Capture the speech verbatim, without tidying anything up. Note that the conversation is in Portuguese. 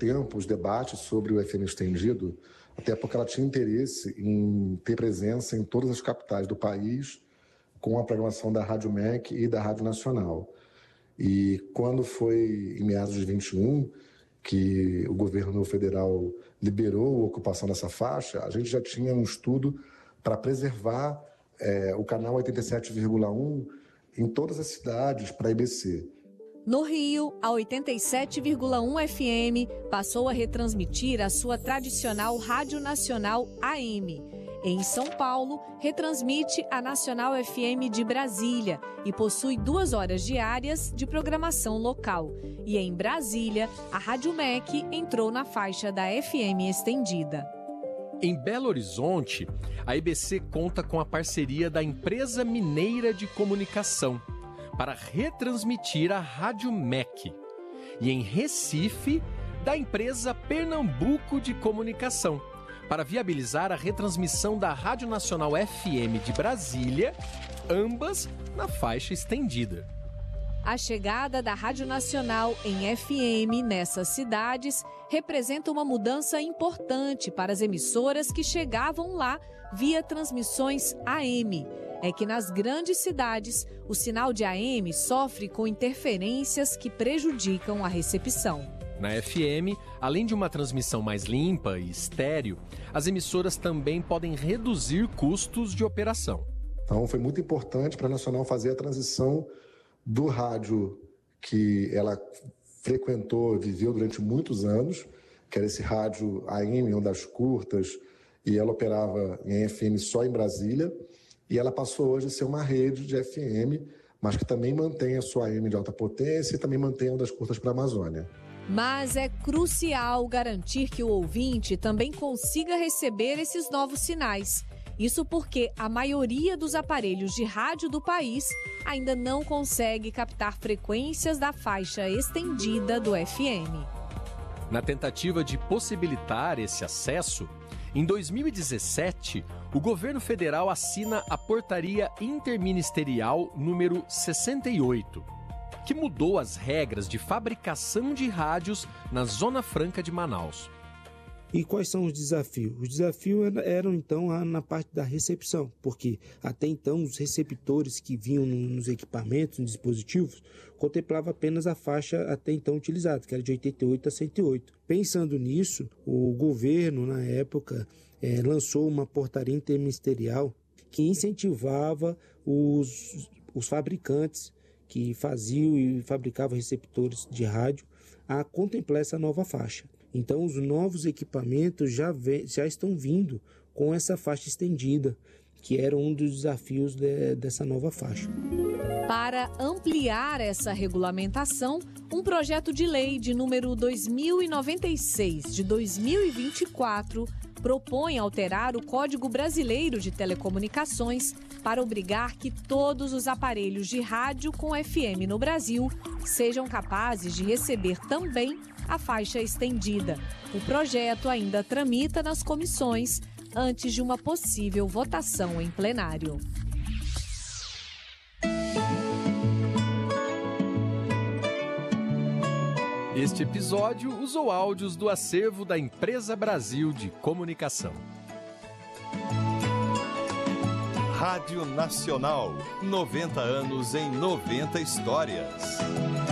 tempo os debates sobre o F M estendido, até porque ela tinha interesse em ter presença em todas as capitais do país, com a programação da Rádio M E C e da Rádio Nacional. E quando foi em meados de vinte e um, que o governo federal liberou a ocupação dessa faixa, a gente já tinha um estudo para preservar é, o canal oitenta e sete vírgula um em todas as cidades para a I B C. No Rio, a oitenta e sete vírgula um F M passou a retransmitir a sua tradicional Rádio Nacional A M. Em São Paulo, retransmite a Nacional F M de Brasília e possui duas horas diárias de programação local. E em Brasília, a Rádio M E C entrou na faixa da F M estendida. Em Belo Horizonte, a I B C conta com a parceria da Empresa Mineira de Comunicação para retransmitir a Rádio M E C. E em Recife, da empresa Pernambuco de Comunicação, para viabilizar a retransmissão da Rádio Nacional F M de Brasília, ambas na faixa estendida. A chegada da Rádio Nacional em F M nessas cidades representa uma mudança importante para as emissoras que chegavam lá via transmissões A M. É que nas grandes cidades, o sinal de A M sofre com interferências que prejudicam a recepção. Na F M, além de uma transmissão mais limpa e estéreo, as emissoras também podem reduzir custos de operação. Então foi muito importante para a Nacional fazer a transição do rádio que ela frequentou, viveu durante muitos anos, que era esse rádio A M, ondas curtas, e ela operava em F M só em Brasília, e ela passou hoje a ser uma rede de F M, mas que também mantém a sua A M de alta potência e também mantém ondas curtas para a Amazônia. Mas é crucial garantir que o ouvinte também consiga receber esses novos sinais. Isso porque a maioria dos aparelhos de rádio do país ainda não consegue captar frequências da faixa estendida do F M. Na tentativa de possibilitar esse acesso, em dois mil e dezessete, o governo federal assina a Portaria Interministerial número sessenta e oito, que mudou as regras de fabricação de rádios na Zona Franca de Manaus. E quais são os desafios? Os desafios eram, então, na parte da recepção, porque até então os receptores que vinham nos equipamentos, nos dispositivos, contemplavam apenas a faixa até então utilizada, que era de oitenta e oito a cento e oito. Pensando nisso, o governo, na época, é, lançou uma portaria interministerial que incentivava os, os fabricantes que faziam e fabricavam receptores de rádio a contemplar essa nova faixa. Então, os novos equipamentos já, vem, já estão vindo com essa faixa estendida, que era um dos desafios de, dessa nova faixa. Para ampliar essa regulamentação, um projeto de lei de número dois mil e noventa e seis, de dois mil e vinte e quatro, propõe alterar o Código Brasileiro de Telecomunicações para obrigar que todos os aparelhos de rádio com F M no Brasil sejam capazes de receber também a faixa estendida. O projeto ainda tramita nas comissões antes de uma possível votação em plenário. Este episódio usou áudios do acervo da Empresa Brasil de Comunicação. Rádio Nacional, noventa anos em noventa histórias.